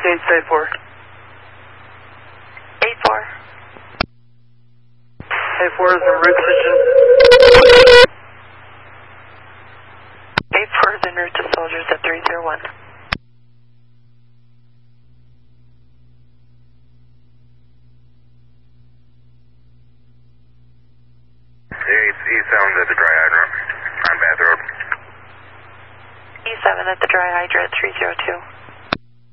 Change to 8-4. 8-4. 8-4 is in route position. 8-4 is en route to soldiers at 301. E7 at the dry hydrant on Bath Road. E7 at the dry hydrant 302.